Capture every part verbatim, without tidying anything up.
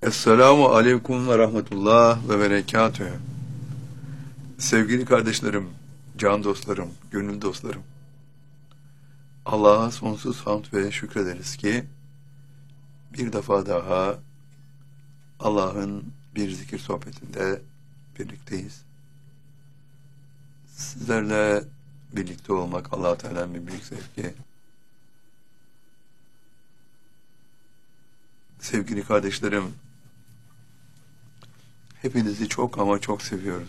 Esselamu Aleyküm ve Rahmetullah ve Berekatühü. Sevgili kardeşlerim, can dostlarım, gönül dostlarım. Allah'a sonsuz hamd ve şükrederiz ki bir defa daha Allah'ın bir zikir sohbetinde birlikteyiz. Sizlerle birlikte olmak Allah-u Teala'nın bir büyük zevki. Sevgili kardeşlerim, hepinizi çok ama çok seviyoruz.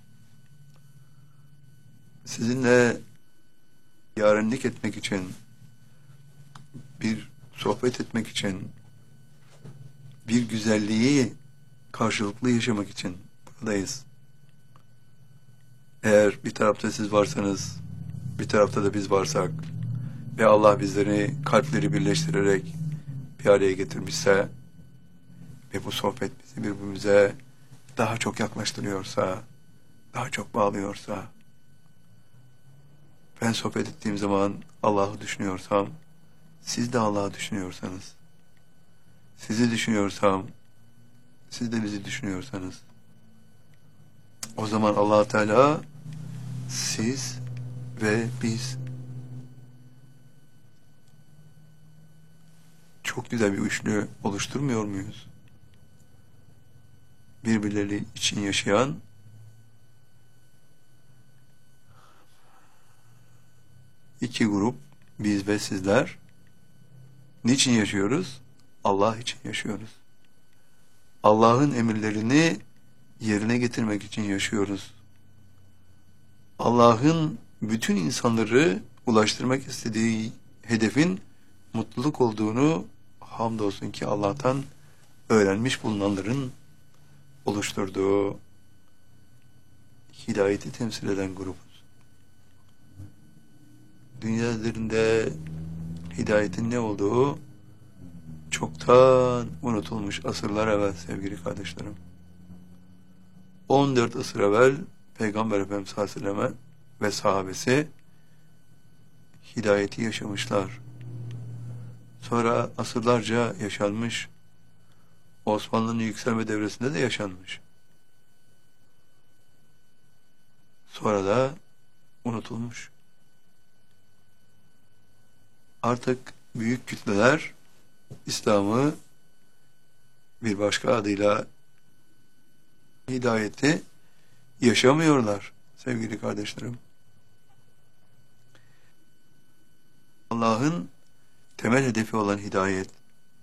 Sizinle yarenlik etmek için, bir sohbet etmek için, bir güzelliği karşılıklı yaşamak için buradayız. Eğer bir tarafta siz varsanız, bir tarafta da biz varsak ve Allah bizleri kalpleri birleştirerek bir araya getirmişse ve bu sohbet bizi birbirimize daha çok yaklaştırıyorsa, daha çok bağlıyorsa, ben sohbet ettiğim zaman Allah'ı düşünüyorsam, siz de Allah'ı düşünüyorsanız, sizi düşünüyorsam, siz de bizi düşünüyorsanız, o zaman Allah-u Teala, siz ve biz çok güzel bir üçlü oluşturmuyor muyuz? Birbirleri için yaşayan, iki grup, biz ve sizler. Niçin yaşıyoruz? Allah için yaşıyoruz. Allah'ın emirlerini yerine getirmek için yaşıyoruz. Allah'ın bütün insanları ulaştırmak istediği hedefin mutluluk olduğunu hamdolsun ki Allah'tan öğrenmiş bulunanların oluşturduğu hidayeti temsil eden grubuz. Dünya üzerinde hidayetin ne olduğu çoktan unutulmuş asırlar evvel sevgili kardeşlerim. on dört asır evvel Peygamber Efendimiz sallallahu aleyhi ve sellem ve sahabesi hidayeti yaşamışlar. Sonra asırlarca yaşanmış. Osmanlı'nın yükselme devresinde de yaşanmış. Sonra da unutulmuş. Artık büyük kütleler İslam'ı bir başka adıyla hidayeti yaşamıyorlar sevgili kardeşlerim. Allah'ın temel hedefi olan hidayet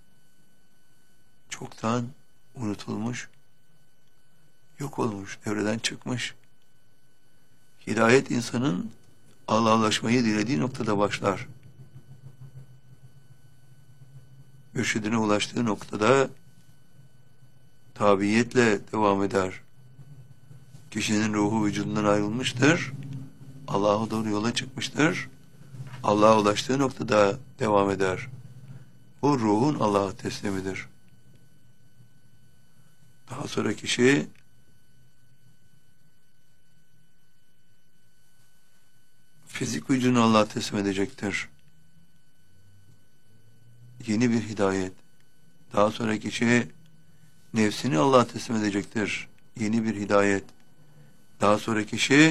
çoktan unutulmuş, yok olmuş, evreden çıkmış. Hidayet insanın Allah'laşmayı dilediği noktada başlar. Mürşidine ulaştığı noktada tabiiyetle devam eder. Kişinin ruhu vücudundan ayrılmıştır. Allah'a doğru yola çıkmıştır. Allah'a ulaştığı noktada devam eder. Bu ruhun Allah'a teslimidir. Daha sonra kişi fizik vücudunu Allah'a teslim edecektir. Yeni bir hidayet. Daha sonra kişi nefsini Allah'a teslim edecektir. Yeni bir hidayet. Daha sonra kişi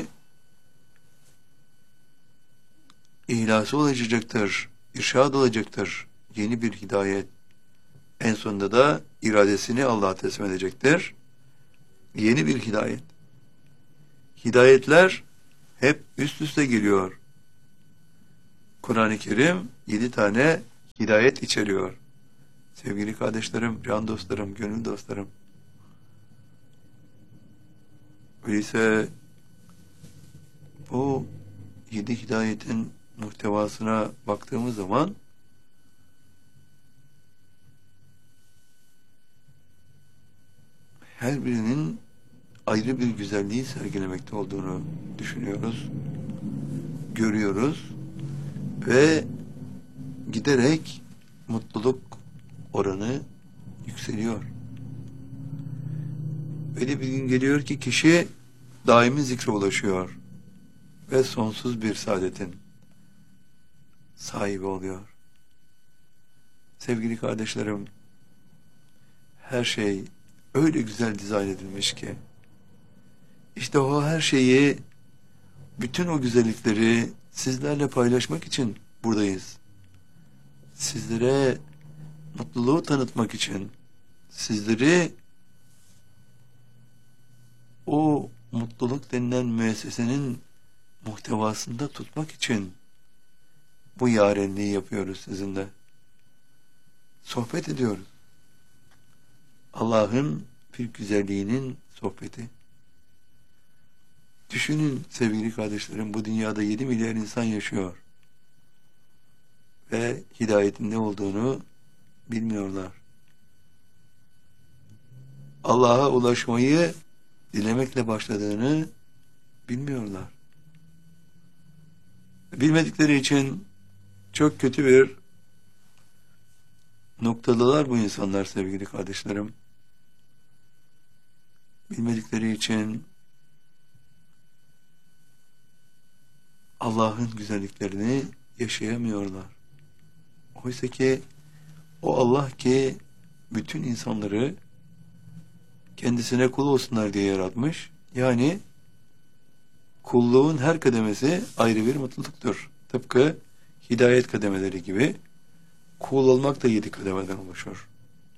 ihlası olacaktır. İrşad olacaktır. Yeni bir hidayet. En sonunda da iradesini Allah'a teslim edecektir. Yeni bir hidayet. Hidayetler hep üst üste geliyor. Kur'an-ı Kerim yedi tane hidayet içeriyor. Sevgili kardeşlerim, can dostlarım, gönül dostlarım. Öyleyse bu yedi hidayetin muhtevasına baktığımız zaman her birinin ayrı bir güzelliği sergilemekte olduğunu düşünüyoruz, görüyoruz ve giderek mutluluk oranı yükseliyor. Öyle bir gün geliyor ki kişi daimi zikre ulaşıyor ve sonsuz bir saadetin sahibi oluyor. Sevgili kardeşlerim, her şey öyle güzel dizayn edilmiş ki, işte o her şeyi, bütün o güzellikleri sizlerle paylaşmak için buradayız. Sizlere mutluluğu tanıtmak için, sizleri o mutluluk denilen müessesenin muhtevasında tutmak için bu yarenliği yapıyoruz sizinle. Sohbet ediyoruz. Allah'ın bir güzelliğinin sohbeti. Düşünün sevgili kardeşlerim, bu dünyada yedi milyar insan yaşıyor. Ve hidayetin ne olduğunu bilmiyorlar. Allah'a ulaşmayı dilemekle başladığını bilmiyorlar. Bilmedikleri için çok kötü bir noktadalar bu insanlar sevgili kardeşlerim. Bilmedikleri için Allah'ın güzelliklerini yaşayamıyorlar. Oysa ki o Allah ki bütün insanları kendisine kul olsunlar diye yaratmış. Yani kulluğun her kademesi ayrı bir mutluluktur. Tıpkı hidayet kademeleri gibi kul olmak da yedi kademeden oluşur.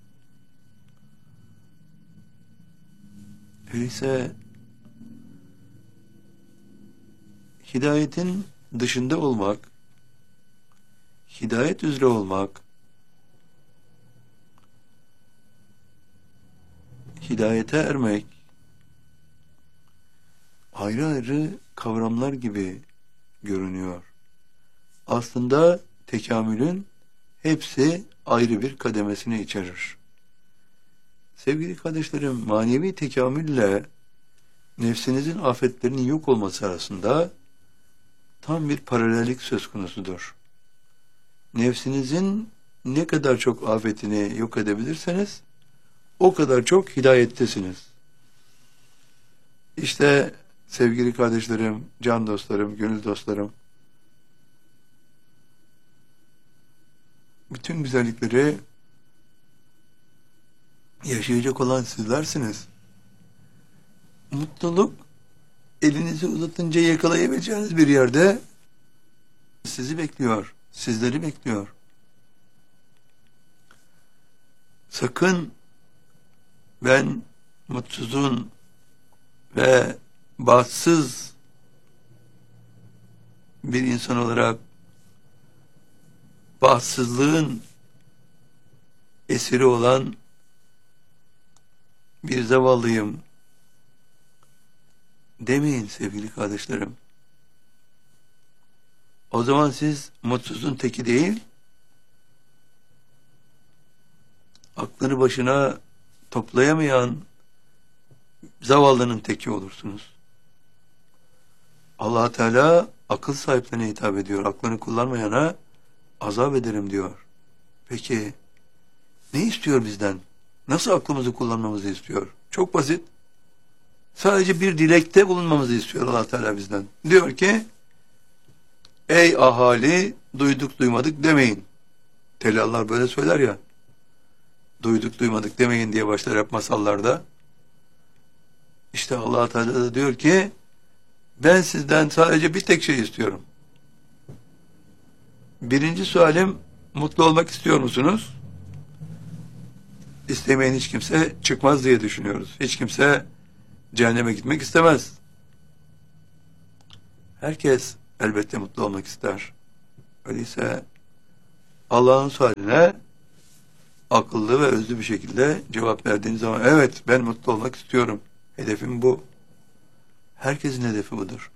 Öyleyse hidayetin dışında olmak, hidayet üzere olmak, hidayete ermek ayrı ayrı kavramlar gibi görünüyor. Aslında tekamülün hepsi ayrı bir kademesini içerir. Sevgili kardeşlerim, manevi tekamülle nefsinizin afetlerinin yok olması arasında tam bir paralellik söz konusudur. Nefsinizin ne kadar çok afetini yok edebilirseniz o kadar çok hidayettesiniz. İşte sevgili kardeşlerim, can dostlarım, gönül dostlarım, bütün güzellikleri yaşayacak olan sizlersiniz. Mutluluk elinizi uzatınca yakalayabileceğiniz bir yerde sizi bekliyor, sizleri bekliyor. Sakın ben mutsuzun ve bahtsız bir insan olarak bahtsızlığın esiri olan bir zavallıyım demeyin sevgili kardeşlerim. O zaman siz mutsuzun teki değil, aklını başına toplayamayan zavallının teki olursunuz. Allah Teala akıl sahiplerine hitap ediyor. Aklını kullanmayana azap ederim diyor. Peki ne istiyor bizden? Nasıl aklımızı kullanmamızı istiyor? Çok basit. Sadece bir dilekte bulunmamızı istiyor Allah Teala bizden. Diyor ki, ey ahali, duyduk duymadık demeyin. Tellallar böyle söyler ya, duyduk duymadık demeyin diye başlar hep masallarda. İşte Allah Teala da diyor ki, ben sizden sadece bir tek şey istiyorum. Birinci sualim, mutlu olmak istiyor musunuz? İstemeyen hiç kimse çıkmaz diye düşünüyoruz. Hiç kimse cehenneme gitmek istemez. Herkes elbette mutlu olmak ister. Öyleyse Allah'ın sualine akıllı ve özlü bir şekilde cevap verdiğiniz zaman, evet ben mutlu olmak istiyorum. Hedefim bu. Herkesin hedefi budur.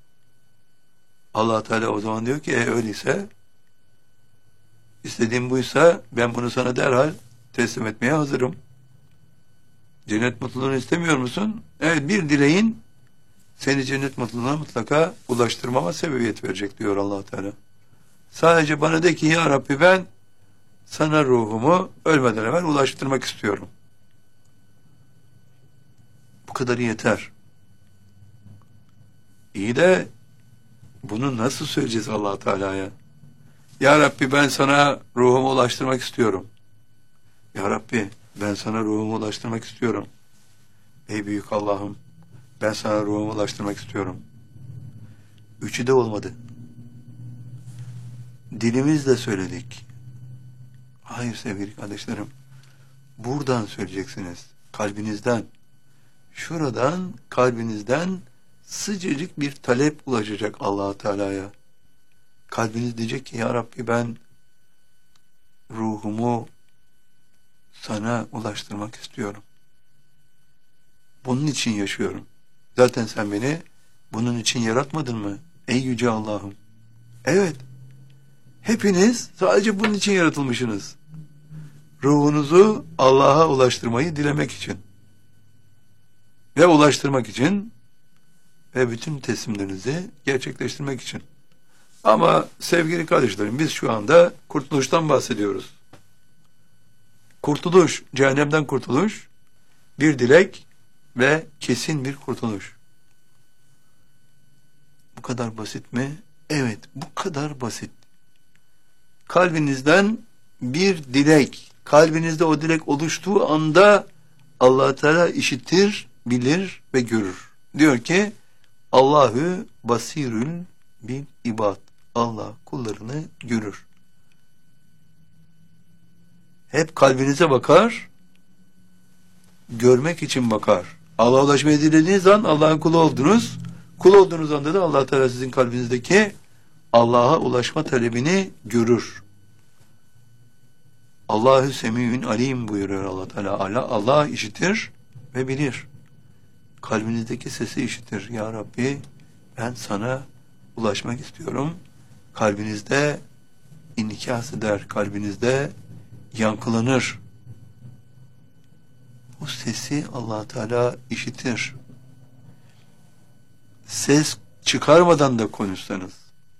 Allah Teala o zaman diyor ki, e öyleyse istediğin buysa ben bunu sana derhal teslim etmeye hazırım. Cennet mutluluğunu istemiyor musun? Evet, bir dileğin seni cennet mutluluğuna mutlaka ulaştırmama sebebiyet verecek diyor Allah Teala. Sadece bana de ki, ya Rabbi ben sana ruhumu ölmeden evvel ulaştırmak istiyorum. Bu kadarı yeter. İyi de bunu nasıl söyleyeceğiz Allah Teala'ya? Ya Rabbi ben sana ruhumu ulaştırmak istiyorum. Ya Rabbi ben sana ruhumu ulaştırmak istiyorum. Ey büyük Allah'ım, ben sana ruhumu ulaştırmak istiyorum. Üçü de olmadı. Dilimizle söyledik. Hayır sevgili kardeşlerim. Buradan söyleyeceksiniz. Kalbinizden. Şuradan, kalbinizden sıcacık bir talep ulaşacak Allah-u Teala'ya. Kalbiniz diyecek ki ya Rabbi ben ruhumu sana ulaştırmak istiyorum. Bunun için yaşıyorum. Zaten sen beni bunun için yaratmadın mı? Ey yüce Allah'ım. Evet. Hepiniz sadece bunun için yaratılmışsınız. Ruhunuzu Allah'a ulaştırmayı dilemek için. Ve ulaştırmak için ve bütün teslimlerinizi gerçekleştirmek için. Ama sevgili kardeşlerim biz şu anda kurtuluştan bahsediyoruz. Kurtuluş, cehennemden kurtuluş, bir dilek ve kesin bir kurtuluş. Bu kadar basit mi? Evet, bu kadar basit. Kalbinizden bir dilek, kalbinizde o dilek oluştuğu anda Allah Teala işitir, bilir ve görür. Diyor ki Allahü basirül bil ibad. Allah kullarını görür. Hep kalbinize bakar, görmek için bakar. Allah'a ulaşmayı dilediğiniz an Allah'ın kulu oldunuz. Kul olduğunuz anda da Allah Teala sizin kalbinizdeki Allah'a ulaşma talebini görür. Allahü semî'ün alim buyuruyor Allah Teala. Allah, Allah işitir ve bilir. Kalbinizdeki sesi işitir. Ya Rabbi ben sana ulaşmak istiyorum. Kalbinizde inikas eder. Kalbinizde yankılanır. Bu sesi Allah Teala işitir. Ses çıkarmadan da konuşsanız,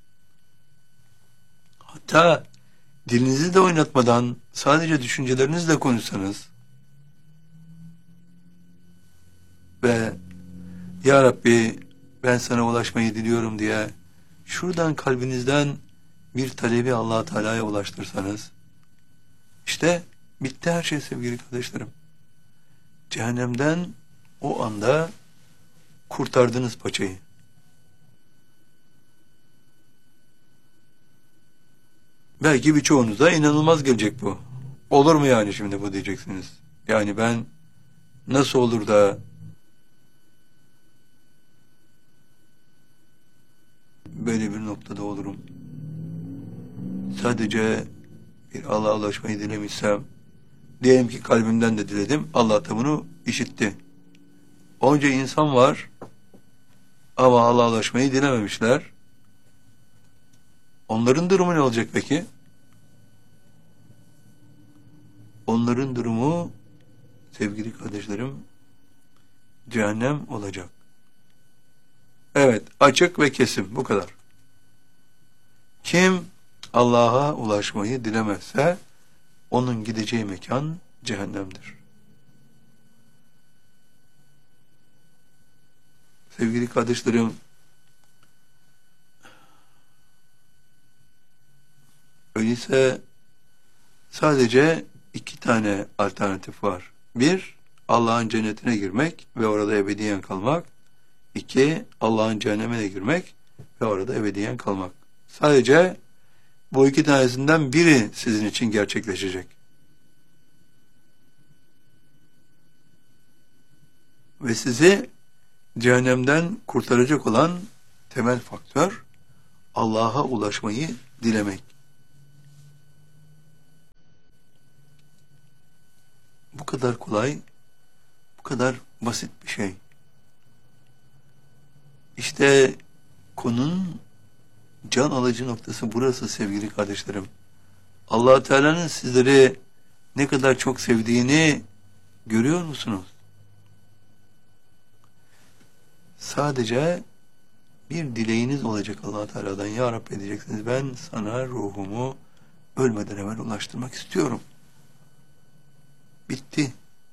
hatta dilinizi de oynatmadan sadece düşüncelerinizle konuşsanız ve Ya Rabbi ben sana ulaşmayı diliyorum diye şuradan kalbinizden bir talebi Allah Teala'ya ulaştırsanız, işte bitti her şey sevgili kardeşlerim. Cehennemden o anda kurtardınız paçayı. Belki birçoğunuza inanılmaz gelecek bu. Olur mu yani şimdi bu diyeceksiniz. Yani ben nasıl olur da böyle bir noktada olurum. Sadece bir Allah'a ulaşmayı dilemişsem, diyelim ki kalbimden de diledim, Allah da bunu işitti. Onca insan var ama Allah'a ulaşmayı dilememişler. Onların durumu ne olacak peki? Onların durumu sevgili kardeşlerim cehennem olacak. Evet, açık ve kesin bu kadar. Kim Allah'a ulaşmayı dilemezse onun gideceği mekan cehennemdir. Sevgili kardeşlerim, öyleyse sadece iki tane alternatif var. Bir, Allah'ın cennetine girmek ve orada ebediyen kalmak. İki, Allah'ın cehennemine girmek ve orada ebediyen kalmak. Sadece bu iki tanesinden biri sizin için gerçekleşecek. Ve sizi cehennemden kurtaracak olan temel faktör Allah'a ulaşmayı dilemek. Bu kadar kolay, bu kadar basit bir şey. İşte konunun can alıcı noktası burası sevgili kardeşlerim. Allah Teala'nın sizleri ne kadar çok sevdiğini görüyor musunuz? Sadece bir dileğiniz olacak Allah Teala'dan. Ya Rabbi diyeceksiniz, ben sana ruhumu ölmeden evvel ulaştırmak istiyorum. Bitti.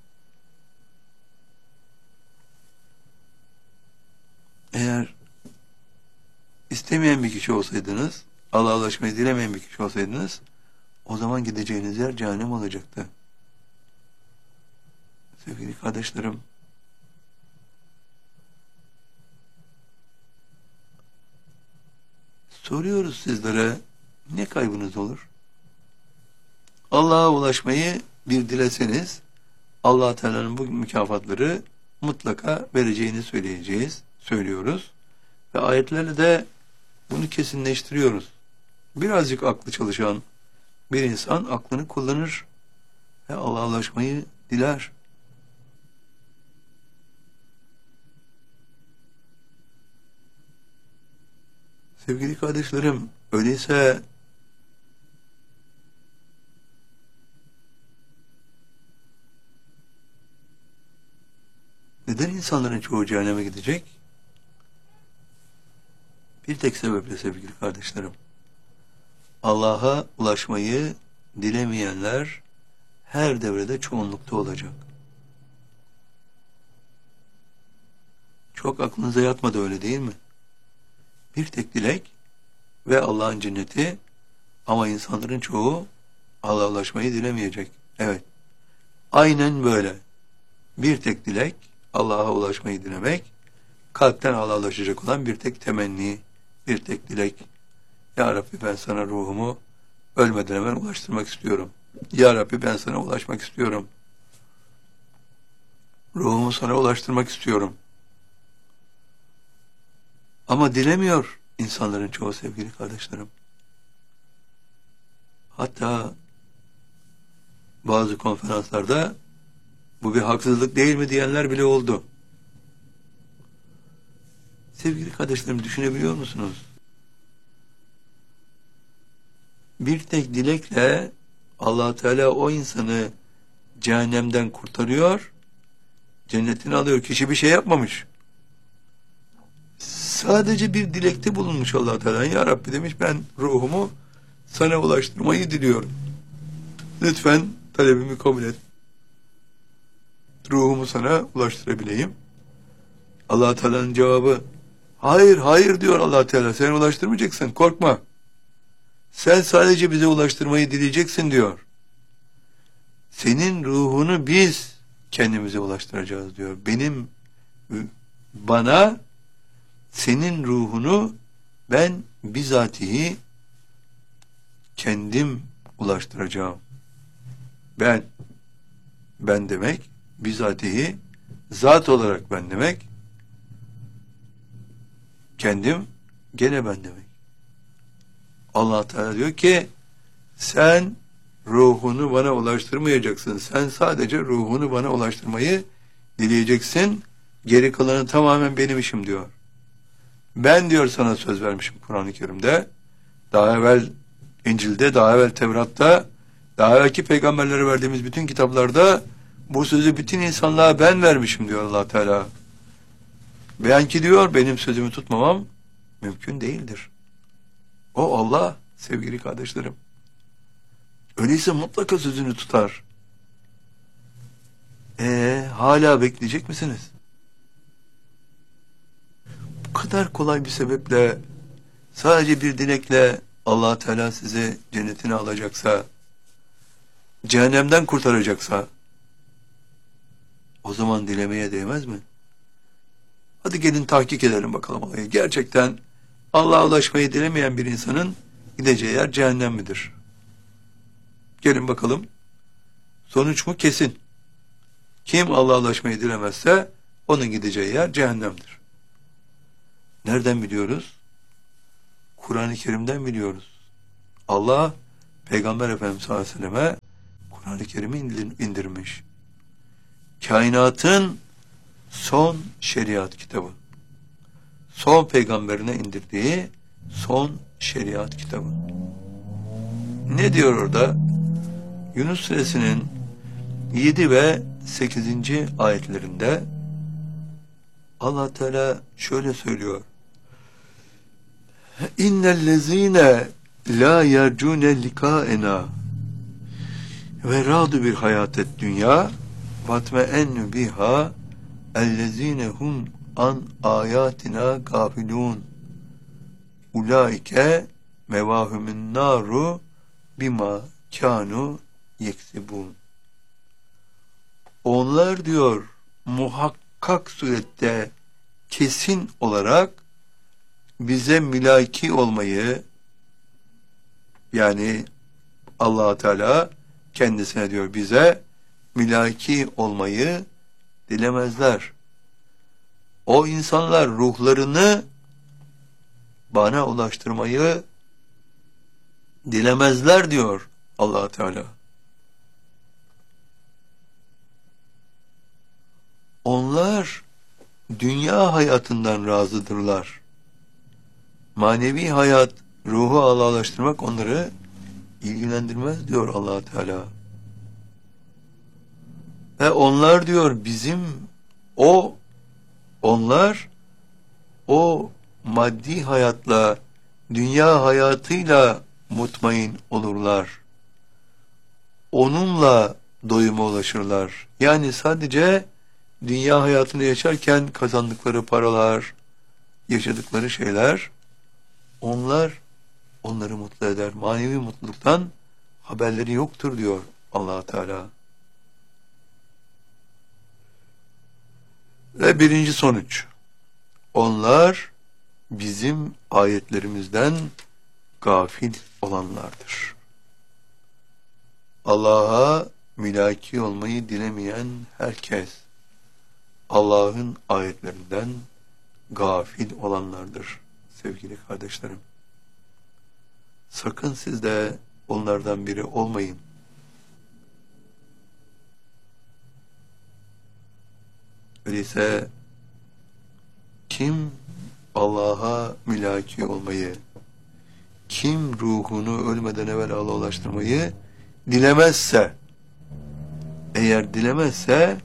Eğer istemeyen bir kişi olsaydınız, Allah'a ulaşmayı dilemeyen bir kişi olsaydınız, o zaman gideceğiniz yer cehennem olacaktı. Sevgili kardeşlerim, soruyoruz sizlere, ne kaybınız olur? Allah'a ulaşmayı bir dileseniz, Allah Teala'nın bu mükafatları mutlaka vereceğini söyleyeceğiz, söylüyoruz. Ve ayetlerle de bunu kesinleştiriyoruz. Birazcık aklı çalışan bir insan aklını kullanır ve Allah'a ulaşmayı diler. Sevgili kardeşlerim, öyleyse neden insanların çoğu cehenneme gidecek? Bir tek sebeple sevgili kardeşlerim. Allah'a ulaşmayı dilemeyenler her devrede çoğunlukta olacak. Çok aklınıza yatmadı, öyle değil mi? Bir tek dilek ve Allah'ın cenneti, ama insanların çoğu Allah'a ulaşmayı dilemeyecek. Evet. Aynen böyle. Bir tek dilek, Allah'a ulaşmayı dilemek, kalpten Allah'a ulaşacak olan bir tek temenni, bir tek dilek. Ya Rabbi, ben sana ruhumu ölmeden hemen ulaştırmak istiyorum. Ya Rabbi, ben sana ulaşmak istiyorum. Ruhumu sana ulaştırmak istiyorum. Ama dilemiyor insanların çoğu sevgili kardeşlerim. Hatta bazı konferanslarda bu bir haksızlık değil mi diyenler bile oldu. Sevgili kardeşlerim, düşünebiliyor musunuz? Bir tek dilekle Allah Teala o insanı cehennemden kurtarıyor, cennetini alıyor. Kişi bir şey yapmamış. Sadece bir dilekte bulunmuş Allah Teala. Ya Rabbi demiş, ben ruhumu sana ulaştırmayı diliyorum. Lütfen talebimi kabul et. Ruhumu sana ulaştırabileyim. Allah Teala'nın cevabı, hayır hayır diyor Allah Teala, sen ulaştırmayacaksın, korkma. Sen sadece bize ulaştırmayı dileyeceksin diyor. Senin ruhunu biz kendimize ulaştıracağız diyor. Benim, bana senin ruhunu ben bizatihi kendim ulaştıracağım. Ben, ben demek, bizatihi, zat olarak ben demek, kendim, gene ben demek. Allah Teala diyor ki, sen ruhunu bana ulaştırmayacaksın. Sen sadece ruhunu bana ulaştırmayı dileyeceksin. Geri kalanı tamamen benim işim diyor. Ben diyor sana söz vermişim Kur'an-ı Kerim'de, daha evvel İncil'de, daha evvel Tevrat'ta, daha evvelki peygamberlere verdiğimiz bütün kitaplarda bu sözü bütün insanlığa ben vermişim diyor Allah Teala. Ben ki diyor, benim sözümü tutmamam mümkün değildir. O Allah sevgili kardeşlerim. Öyleyse mutlaka sözünü tutar. Ee, hala bekleyecek misiniz? Bu kadar kolay bir sebeple, sadece bir dilekle Allah Teala sizi cennetine alacaksa, cehennemden kurtaracaksa, o zaman dilemeye değmez mi? Hadi gelin tahkik edelim bakalım olayı. Gerçekten Allah'a ulaşmayı dilemeyen bir insanın gideceği yer cehennem midir? Gelin bakalım. Sonuç mu? Kesin. Kim Allah'a ulaşmayı dilemezse onun gideceği yer cehennemdir. Nereden biliyoruz? Kur'an-ı Kerim'den biliyoruz. Allah Peygamber Efendimiz sallallahu aleyhi ve selleme Kur'an-ı Kerim'i indirmiş. Kainatın son şeriat kitabı. Son peygamberine indirdiği son şeriat kitabı. Ne diyor orada? Yunus suresinin yedi ve sekizinci ayetlerinde Allah Teala şöyle söylüyor. İnnellezîne la yercûne likâena ve râdu bir hayâtet dünya vatme'ennu biha ellezîne hum an ayatina gafilûn ulaike mevâhumun nâru bima kânu yeksibûn. Onlar onlar diyor muhakkak surette kesin olarak bize mülaki olmayı, yani Allah Teala kendisine diyor bize mülaki olmayı dilemezler. O insanlar ruhlarını bana ulaştırmayı dilemezler diyor Allah Teala. Onlar dünya hayatından razıdırlar. Manevi hayat, ruhu Allah'laştırmak onları ilgilendirmez diyor Allah Teala. Ve onlar diyor bizim o onlar o maddi hayatla, dünya hayatıyla mutmain olurlar. Onunla doyuma ulaşırlar. Yani sadece dünya hayatını yaşarken kazandıkları paralar, yaşadıkları şeyler, onlar onları mutlu eder. Manevi mutluluktan haberleri yoktur diyor Allah Teala. Ve birinci sonuç, onlar bizim ayetlerimizden gafil olanlardır. Allah'a mülaki olmayı dilemeyen herkes, Allah'ın ayetlerinden gafil olanlardır sevgili kardeşlerim. Sakın siz de onlardan biri olmayın. Öyleyse kim Allah'a mülaki olmayı, kim ruhunu ölmeden evvel Allah'a ulaştırmayı dilemezse, eğer dilemezse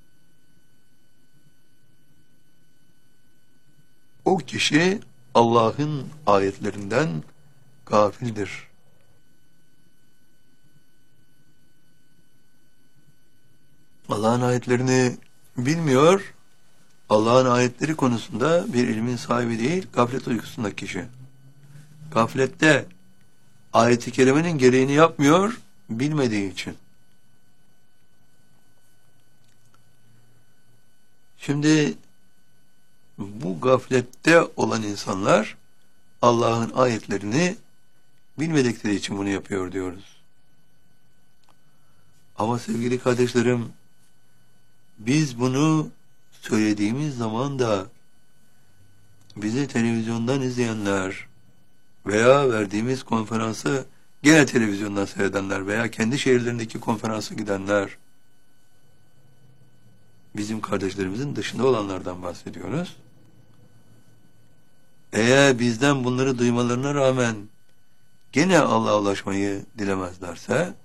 o kişi Allah'ın ayetlerinden gafildir. Allah'ın ayetlerini bilmiyor, Allah'ın ayetleri konusunda bir ilmin sahibi değil, gaflet uykusundaki kişi. Gaflette ayet-i kerimenin gereğini yapmıyor, bilmediği için. Şimdi bu gaflette olan insanlar Allah'ın ayetlerini bilmedikleri için bunu yapıyor diyoruz. Ama sevgili kardeşlerim, biz bunu söylediğimiz zaman da bizi televizyondan izleyenler veya verdiğimiz konferansı gene televizyondan seyredenler veya kendi şehirlerindeki konferansa gidenler, bizim kardeşlerimizin dışında olanlardan bahsediyoruz. Eğer bizden bunları duymalarına rağmen gene Allah'a ulaşmayı dilemezlerse,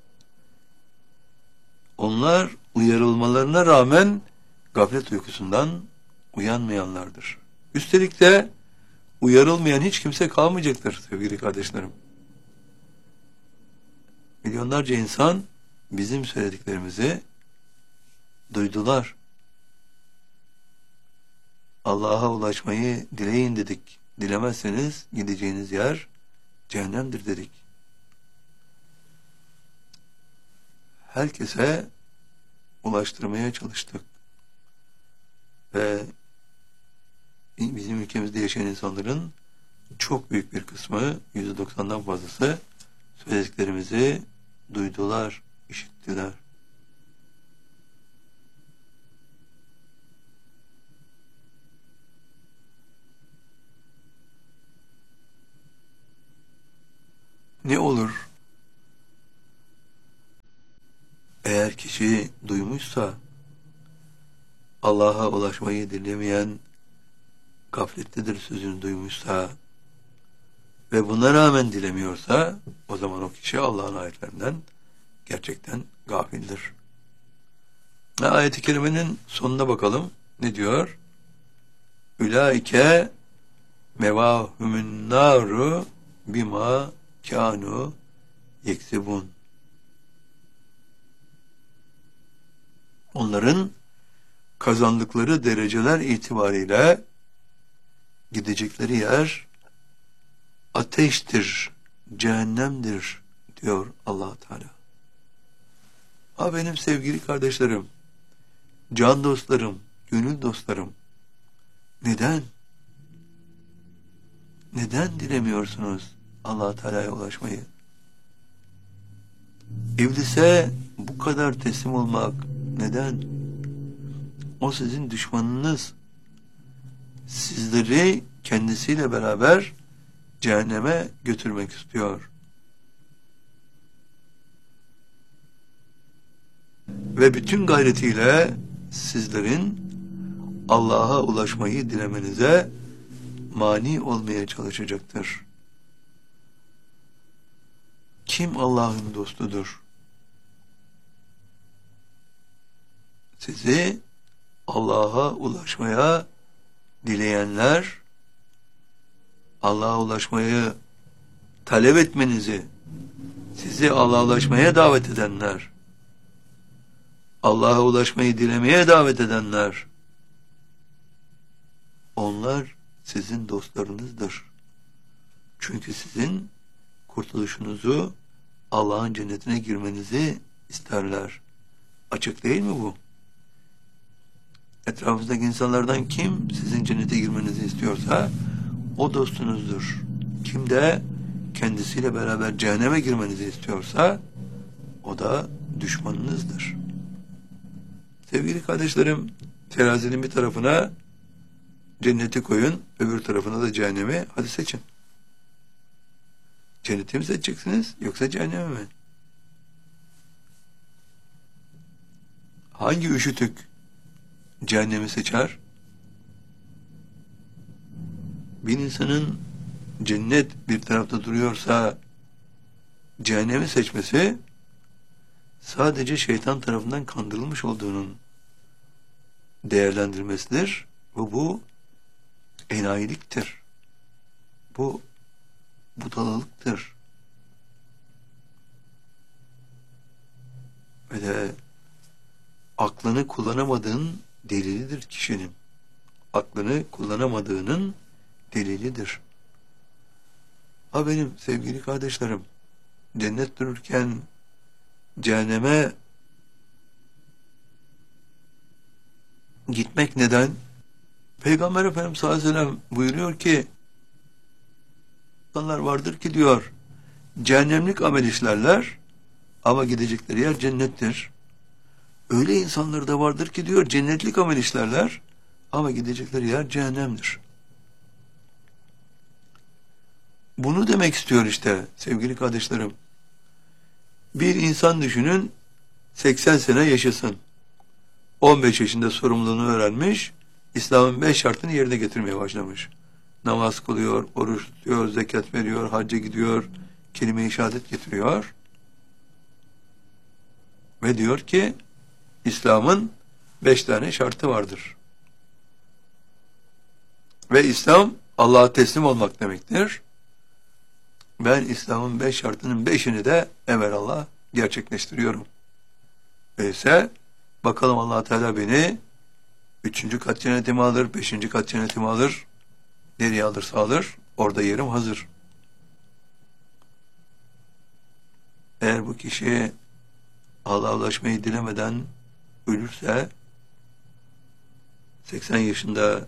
onlar uyarılmalarına rağmen gaflet uykusundan uyanmayanlardır. Üstelik de uyarılmayan hiç kimse kalmayacaktır sevgili kardeşlerim. Milyonlarca insan bizim söylediklerimizi duydular. Allah'a ulaşmayı dileyin dedik. Dilemezseniz gideceğiniz yer cehennemdir dedik. Herkese ulaştırmaya çalıştık. Ve bizim ülkemizde yaşayan insanların çok büyük bir kısmı, yüzde doksandan fazlası söylediklerimizi duydular, işittiler. Ne olur? Eğer kişi duymuşsa, Allah'a ulaşmayı dilemeyen gaflettedir sözünü duymuşsa ve buna rağmen dilemiyorsa, o zaman o kişi Allah'ın ayetlerinden gerçekten gafildir. Ve ayet-i kerimenin sonuna bakalım. Ne diyor? Ulaike mevahumün naru bima kânu yeksibun. Onların kazandıkları dereceler itibariyle gidecekleri yer ateştir, cehennemdir diyor Allah Teala. Ha benim sevgili kardeşlerim, can dostlarım, gönül dostlarım, neden? Neden dilemiyorsunuz Allah Teala'ya ulaşmayı? İblise bu kadar teslim olmak neden? O sizin düşmanınız. Sizleri kendisiyle beraber cehenneme götürmek istiyor. Ve bütün gayretiyle sizlerin Allah'a ulaşmayı dilemenize mani olmaya çalışacaktır. Kim Allah'ın dostudur? Sizi Allah'a ulaşmaya dileyenler, Allah'a ulaşmayı talep etmenizi, sizi Allah'a ulaşmaya davet edenler, Allah'a ulaşmayı dilemeye davet edenler, onlar sizin dostlarınızdır. Çünkü sizin kurtuluşunuzu, Allah'ın cennetine girmenizi isterler. Açık değil mi bu? Etrafınızdaki insanlardan kim sizin cennete girmenizi istiyorsa o dostunuzdur. Kim de kendisiyle beraber cehenneme girmenizi istiyorsa o da düşmanınızdır. Sevgili kardeşlerim, terazinin bir tarafına cenneti koyun, öbür tarafına da cehennemi. Hadi seçin. Cenneti mi seçeceksiniz yoksa cehennemi mi? Hangi üşütük cehennemi seçer? Bir insanın cennet bir tarafta duruyorsa cehennemi seçmesi sadece şeytan tarafından kandırılmış olduğunun değerlendirmesidir. Ve bu enayiliktir. Bu budalalıktır. Ve de aklını kullanamadığın delilidir kişinin. Aklını kullanamadığının delilidir. Ha benim sevgili kardeşlerim, cennet dururken cehenneme gitmek neden? Peygamber Efendimiz sallallahu aleyhi ve sellem buyuruyor ki, insanlar vardır ki diyor, cehennemlik amel işlerler ama gidecekleri yer cennettir. Öyle insanlar da vardır ki diyor, cennetlik amel işlerler ama gidecekleri yer cehennemdir. Bunu demek istiyor işte sevgili kardeşlerim. Bir insan düşünün, seksen sene yaşasın. on beş yaşında sorumluluğunu öğrenmiş, İslam'ın beş şartını yerine getirmeye başlamış. Namaz kılıyor, oruç tutuyor, zekat veriyor, hacca gidiyor, kelime-i şehadet getiriyor. Ve diyor ki, İslam'ın beş tane şartı vardır. Ve İslam, Allah'a teslim olmak demektir. Ben İslam'ın beş şartının beşini de evelallah gerçekleştiriyorum. Öyleyse bakalım Allah Teala beni üçüncü kat cennetime alır, beşinci kat cennetime alır, nereye alırsa alır, orada yerim hazır. Eğer bu kişi Allah'a ulaşmayı dilemeden ölürse, seksen yaşında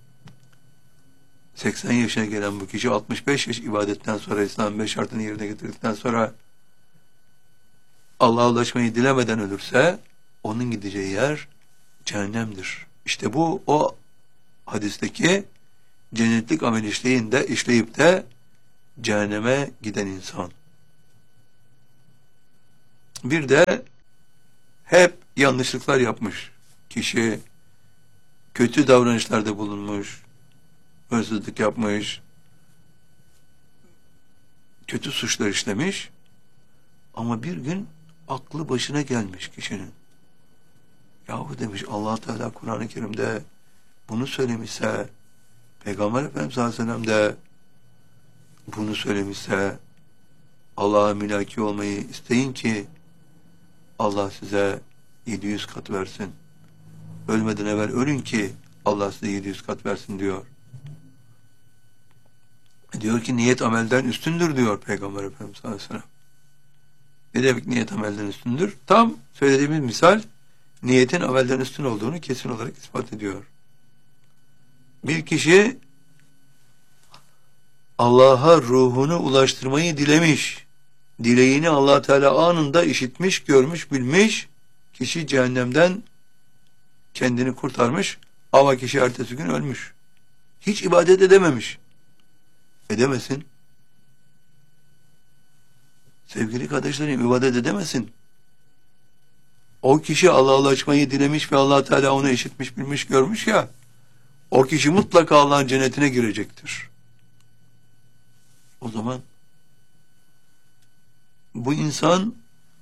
seksen yaşına gelen bu kişi altmış beş yaş ibadetten sonra, İslam'ın beş şartını yerine getirdikten sonra Allah'a ulaşmayı dilemeden ölürse onun gideceği yer cehennemdir. İşte bu o hadisteki cennetlik amel işleyinde işleyip de cehenneme giden insan. Bir de hep yanlışlıklar yapmış kişi, kötü davranışlarda bulunmuş, hırsızlık yapmış, kötü suçlar işlemiş ama bir gün aklı başına gelmiş kişinin. Yahu demiş, Allah Teala Kur'an-ı Kerim'de bunu söylemişse, Peygamber Efendimiz sallallahu aleyhi ve sellem de bunu söylemişse, Allah'a mülaki olmayı isteyin ki Allah size yedi yüz kat versin. Ölmeden evvel ölün ki Allah size yedi yüz kat versin diyor. Diyor ki niyet amelden üstündür diyor Peygamber Efendimiz sallallahu aleyhi ve sellem. Ne demek niyet amelden üstündür? Tam söylediğimiz misal, niyetin amelden üstün olduğunu kesin olarak ispat ediyor. Bir kişi Allah'a ruhunu ulaştırmayı dilemiş, dileğini Allah Teala anında işitmiş, görmüş, bilmiş, kişi cehennemden kendini kurtarmış ama kişi ertesi gün ölmüş. Hiç ibadet edememiş. Edemesin. Sevgili kardeşlerim, ibadet edemesin. O kişi Allah'a ulaşmayı dilemiş ve Allah Teala onu işitmiş, bilmiş, görmüş ya, o kişi mutlaka Allah'ın cennetine girecektir. O zaman bu insan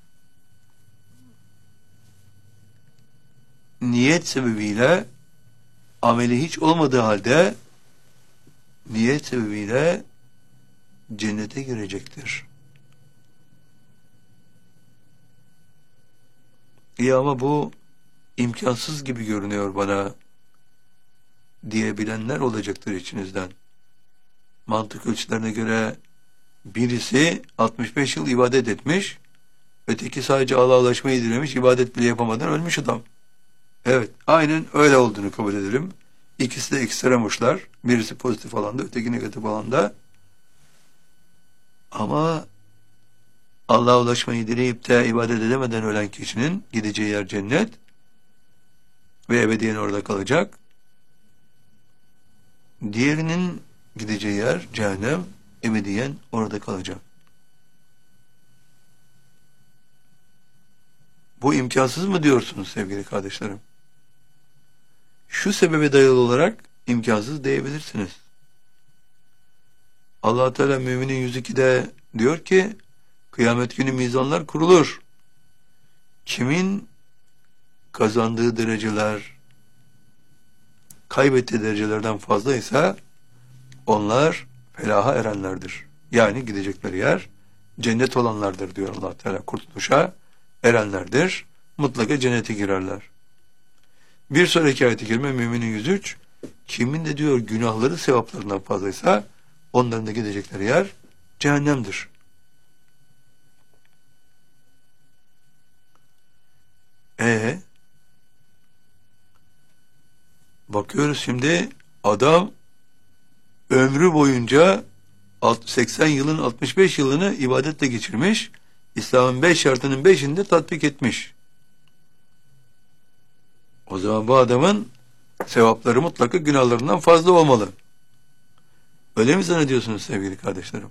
niyet sebebiyle, ameli hiç olmadığı halde niyet sebebiyle cennete girecektir. İyi ama bu imkansız gibi görünüyor bana diyebilenler olacaktır içinizden. Mantık ölçülerine göre birisi altmış beş yıl ibadet etmiş, öteki sadece Allah'a ulaşmayı dilemiş, ibadet bile yapamadan ölmüş adam. Evet, aynen öyle olduğunu kabul edelim. İkisi de ekstrem uçlar. Birisi pozitif alanda, öteki negatif alanda. Ama Allah'a ulaşmayı dileyip de ibadet edemeden ölen kişinin gideceği yer cennet ve ebediyen orada kalacak. Diğerinin gideceği yer cehennem, ebediyen orada kalacak. Bu imkansız mı diyorsunuz sevgili kardeşlerim? Şu sebebe dayalı olarak imkansız diyebilirsiniz. Allah Teala Müminin yüz ikide diyor ki, kıyamet günü mizanlar kurulur. Kimin kazandığı dereceler kaybettiği derecelerden fazlaysa onlar felaha erenlerdir. Yani gidecekleri yer cennet olanlardır diyor Allah Teala. Kurtuluşa erenlerdir. Mutlaka cennete girerler. Bir sonraki ayet-i kerime Müminin yüz üç, kimin de diyor günahları sevaplarından fazlaysa onların da gidecekleri yer cehennemdir. E bakıyoruz şimdi adam ömrü boyunca seksen yılın altmış beş yılını ibadetle geçirmiş. İslam'ın beş şartının beşini de tatbik etmiş. O zaman bu adamın sevapları mutlaka günahlarından fazla olmalı. Öyle mi zannediyorsunuz sevgili kardeşlerim?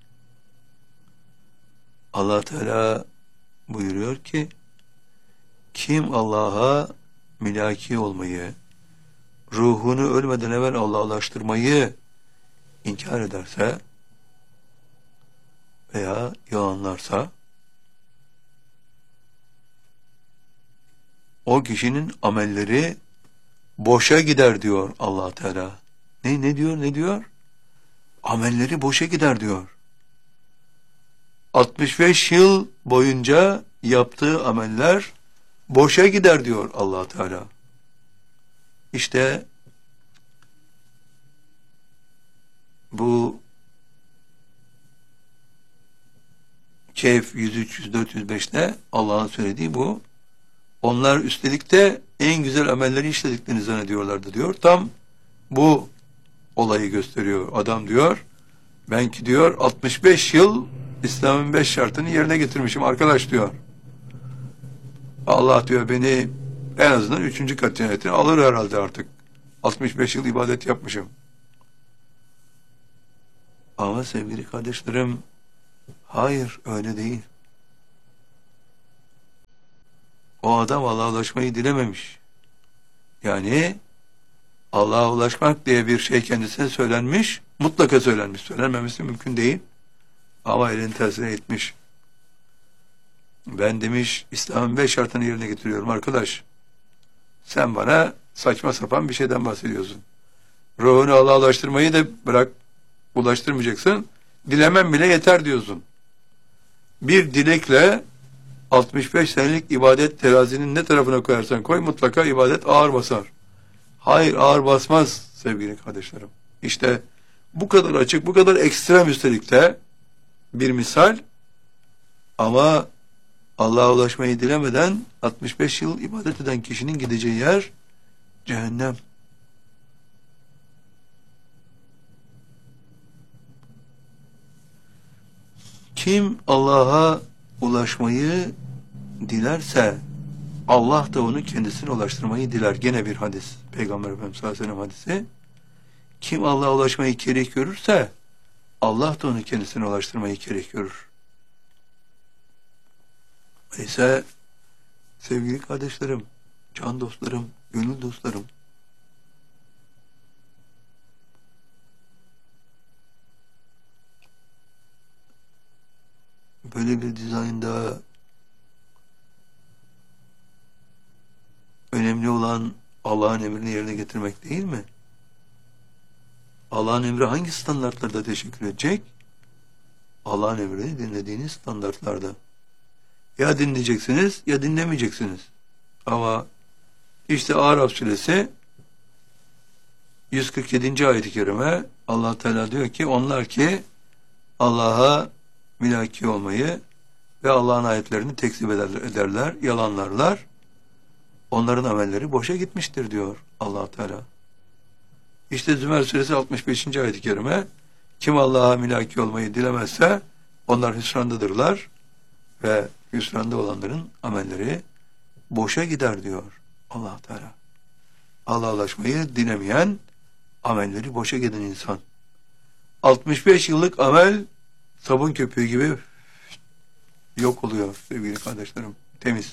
Allah Teala buyuruyor ki, kim Allah'a mülaki olmayı, ruhunu ölmeden evvel Allah'a ulaştırmayı inkar ederse veya yalanlarsa, o kişinin amelleri boşa gider diyor Allah Teala. Ne ne diyor? Ne diyor? Amelleri boşa gider diyor. altmış beş yıl boyunca yaptığı ameller boşa gider diyor Allah Teala. İşte bu Kehf yüz üç, yüz dört, yüz beşte Allah'ın söylediği bu. Onlar üstelik de en güzel amelleri işlediklerini zannediyorlardı diyor. Tam bu olayı gösteriyor. Adam diyor, ben ki diyor altmış beş yıl İslam'ın beş şartını yerine getirmişim arkadaş diyor. Allah diyor beni en azından üçüncü kat cennetine alır herhalde artık. altmış beş yıl ibadet yapmışım. Ama sevgili kardeşlerim, hayır öyle değil. O adam Allah'a ulaşmayı dilememiş. Yani Allah'a ulaşmak diye bir şey kendisine söylenmiş, mutlaka söylenmiş. Söylenmemesi mümkün değil. Ama elini tersine etmiş. Ben demiş İslam'ın beş şartını yerine getiriyorum arkadaş. Sen bana saçma sapan bir şeyden bahsediyorsun. Ruhunu Allah'a ulaştırmayı da bırak, ulaştırmayacaksın. Dilemem bile yeter diyorsun. Bir dilekle altmış beş senelik ibadet terazinin ne tarafına koyarsan koy mutlaka ibadet ağır basar. Hayır ağır basmaz sevgili kardeşlerim. İşte bu kadar açık, bu kadar ekstrem üstelik de bir misal ama Allah'a ulaşmayı dilemeden altmış beş yıl ibadet eden kişinin gideceği yer cehennem. Kim Allah'a ulaşmayı dilerse Allah da onu kendisine ulaştırmayı diler. Gene bir hadis. Peygamber Efendimiz sallallahu aleyhi ve sellem hadisi. Kim Allah'a ulaşmayı kerih görürse Allah da onu kendisine ulaştırmayı kerih görür. Neyse sevgili kardeşlerim, can dostlarım, gönül dostlarım, böyle bir dizaynda önemli olan Allah'ın emrini yerine getirmek değil mi? Allah'ın emri hangi standartlarda teşekkür edecek? Allah'ın emrini dinlediğiniz standartlarda. Ya dinleyeceksiniz ya dinlemeyeceksiniz. Ama işte Araf suresi yüz kırk yedinci ayet-i kerime Allah Teala diyor ki onlar ki Allah'a mülaki olmayı ve Allah'ın ayetlerini tekzip ederler, yalanlarlar. Onların amelleri boşa gitmiştir diyor Allah Teala. İşte Zümer suresi altmış beşinci ayet-i kerime kim Allah'a mülaki olmayı dilemezse onlar hüsrandadırlar ve hüsranda olanların amelleri boşa gider diyor Allah Teala. Allah'a ulaşmayı dilemeyen amelleri boşa giden insan. altmış beş yıllık amel sabun köpüğü gibi yok oluyor sevgili kardeşlerim. Temiz.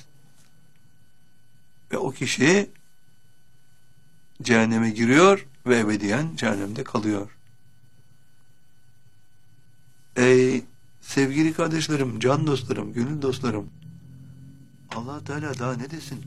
Ve o kişi cehenneme giriyor ve ebediyen cehennemde kalıyor. Ey sevgili kardeşlerim, can dostlarım, gönül dostlarım, Allah Teala daha ne desin?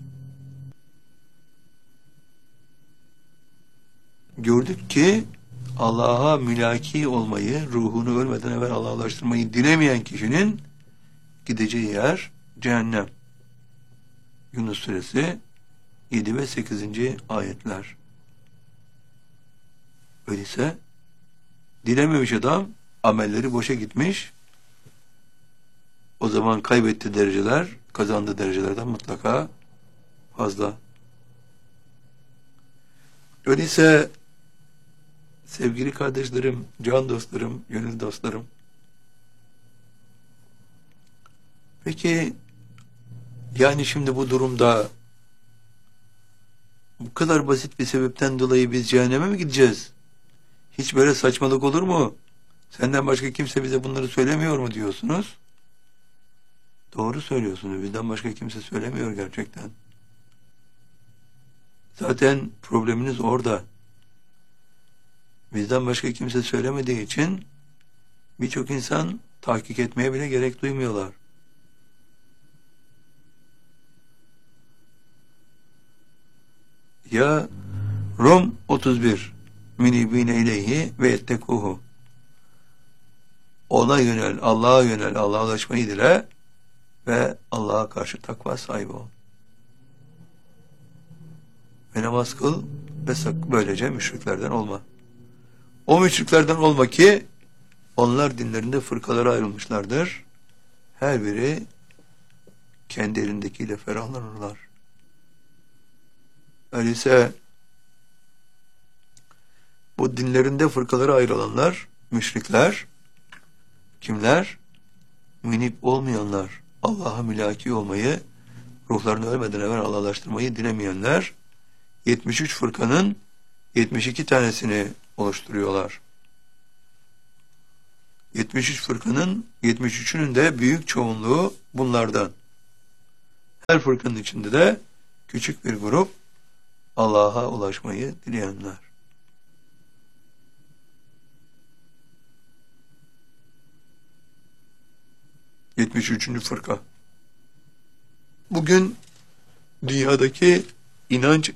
Gördük ki Allah'a mülaki olmayı, ruhunu ölmeden evvel Allah'a ulaştırmayı dilemeyen kişinin gideceği yer cehennem. Yunus suresi yedi ve sekizinci ayetler. Öyleyse dilememiş adam amelleri boşa gitmiş. O zaman kaybetti dereceler, kazandığı derecelerden mutlaka fazla. Öyleyse sevgili kardeşlerim, can dostlarım, gönül dostlarım. Peki yani şimdi bu durumda bu kadar basit bir sebepten dolayı biz cehenneme mi gideceğiz? Hiç böyle saçmalık olur mu? Senden başka kimse bize bunları söylemiyor mu diyorsunuz? Doğru söylüyorsunuz. Bizden başka kimse söylemiyor gerçekten. Zaten probleminiz orada. Bizden başka kimse söylemediği için birçok insan tahkik etmeye bile gerek duymuyorlar. Ya Rum otuz bir minibine ileyhi ve ettekuhu. Ona yönel, Allah'a yönel, Allah'a ulaşmayı dile ve Allah'a karşı takva sahibi ol. Ve namaz kıl ve böylece müşriklerden olma. O müşriklerden olma ki onlar dinlerinde fırkalara ayrılmışlardır. Her biri kendi elindekiyle ferahlanırlar. Öyleyse bu dinlerinde fırkalara ayrılanlar, müşrikler, kimler? Münip olmayanlar, Allah'a mülaki olmayı, ruhlarını ölmeden evvel Allah'laştırmayı dilemeyenler, yetmiş üç fırkanın yetmiş iki tanesini oluşturuyorlar. yetmiş üç fırkanın yetmiş üçünün de büyük çoğunluğu bunlardan. Her fırkanın içinde de küçük bir grup Allah'a ulaşmayı dileyenler. yetmiş üçüncü fırka. Bugün dünyadaki inanç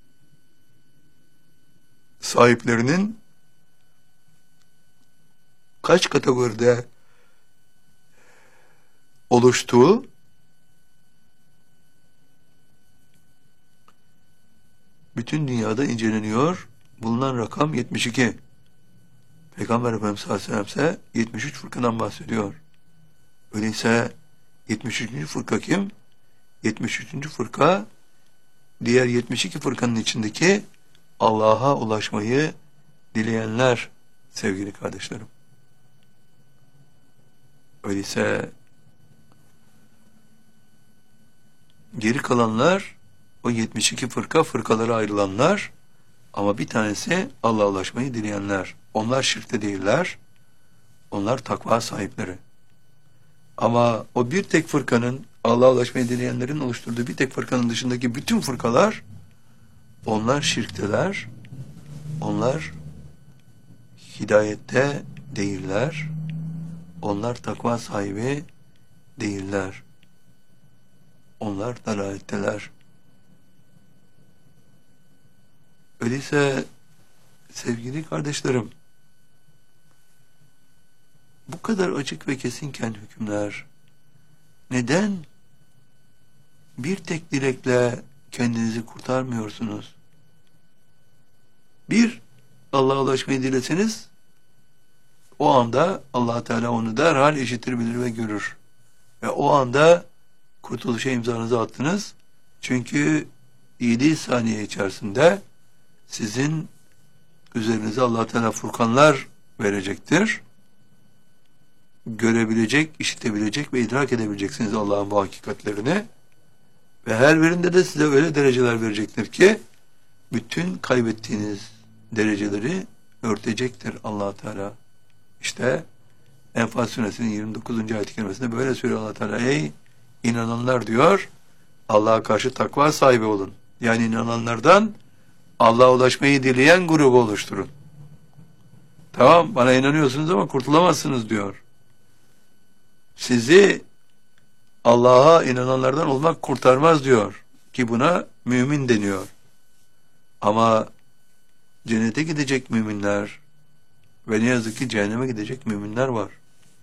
sahiplerinin kaç kategoride oluştuğu bütün dünyada inceleniyor. Bulunan rakam yetmiş iki. Peygamber Efendimiz sallallahu aleyhi ve sellem ise yetmiş üç fırkadan bahsediyor. Öyleyse yetmiş üçüncü fırka kim? yetmiş üçüncü fırka diğer yetmiş iki fırkanın içindeki Allah'a ulaşmayı dileyenler sevgili kardeşlerim. Öyleyse geri kalanlar o yetmiş iki fırka, fırkalara ayrılanlar, ama bir tanesi Allah'a ulaşmayı dileyenler. Onlar şirkte değiller. Onlar takva sahipleri. Ama o bir tek fırkanın, Allah'a ulaşmayı dileyenlerin oluşturduğu bir tek fırkanın dışındaki bütün fırkalar, onlar şirkteler. Onlar hidayette değiller. Onlar takva sahibi değiller. Onlar dalaletteler. Öyleyse sevgili kardeşlerim, bu kadar açık ve kesinken hükümler, neden bir tek dilekle kendinizi kurtarmıyorsunuz? Bir, Allah'a ulaşmayı dileseniz, o anda Allah Teala onu derhal işitir, bilir ve görür. Ve o anda kurtuluşa imzanızı attınız. Çünkü yedi saniye içerisinde sizin üzerinize Allah Teala furkanlar verecektir. Görebilecek, işitebilecek ve idrak edebileceksiniz Allah'ın bu hakikatlerini. Ve her birinde de size öyle dereceler verecektir ki bütün kaybettiğiniz dereceleri örtecektir Allah Teala. İşte Enfal Suresinin yirmi dokuzuncu ayet-i kerimesinde böyle söylüyor Allah Teala: ey inananlar diyor, Allah'a karşı takva sahibi olun. Yani inananlardan Allah'a ulaşmayı dileyen grubu oluşturun. Tamam, bana inanıyorsunuz ama kurtulamazsınız diyor. Sizi Allah'a inananlardan olmak kurtarmaz diyor. Ki buna mümin deniyor. Ama cennete gidecek müminler ve ne yazık ki cehenneme gidecek müminler var.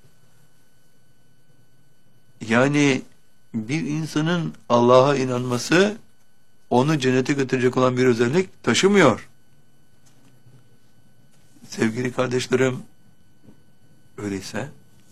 Yani bir insanın Allah'a inanması onu cennete götürecek olan bir özellik taşımıyor. Sevgili kardeşlerim, öyleyse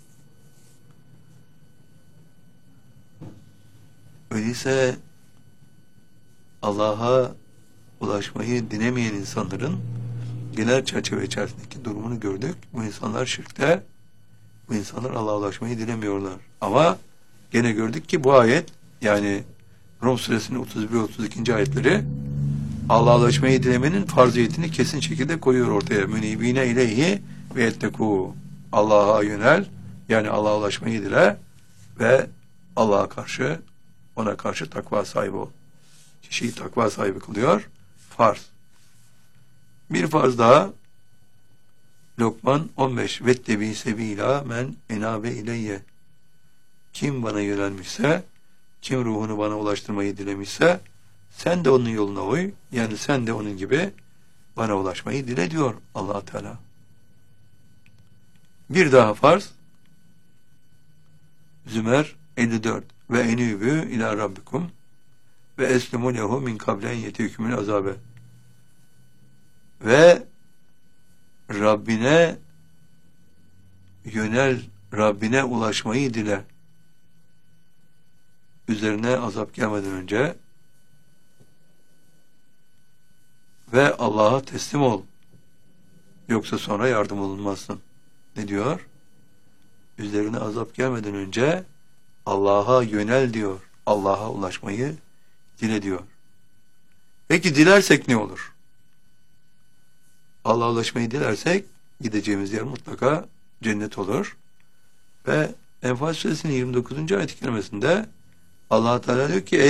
öyleyse Allah'a ulaşmayı dilemeyen insanların genel çerçeve içerisindeki durumunu gördük. Bu insanlar şirkte, bu insanlar Allah'a ulaşmayı dilemiyorlar. Ama gene gördük ki bu ayet, yani Rum suresinin otuz bir otuz iki. ayetleri Allah'a ulaşmayı dilemenin farziyetini kesin şekilde koyuyor ortaya. Münibine ileyhi ve ettekû. Allah'a yönel, yani Allah'a ulaşmayı dile ve Allah'a karşı, ona karşı takva sahibi ol. Kişiyi takva sahibi kılıyor. Farz. Bir farz daha, Lokman on beş. Vettebi sebila men enabe ileyye. Kim bana yönelmişse, kim ruhunu bana ulaştırmayı dilemişse, sen de onun yoluna uy. Yani sen de onun gibi bana ulaşmayı dile diyor Allah Teala. Bir daha farz, Zümer elli dört. Ve enübü ila rabbikum ve eslimu lehu min kablen yetihükümül azabe. Ve Rabbine yönel, Rabbine ulaşmayı dile. Üzerine azap gelmeden önce ve Allah'a teslim ol. Yoksa sonra yardım olunmazsın. Ne diyor? Üzerine azap gelmeden önce Allah'a yönel diyor. Allah'a ulaşmayı dile diyor. Peki dilersek ne olur? Allah'a ulaşmayı dilersek gideceğimiz yer mutlaka cennet olur. Ve Enfal Suresinin yirmi dokuzuncu ayet-i kerimesinde Allah Teala diyor ki: